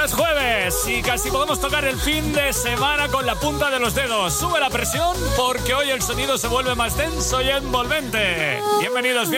Ya es jueves y casi podemos tocar el fin de semana con la punta de los dedos. Sube la presión porque hoy el sonido se vuelve más denso y envolvente. Bienvenidos.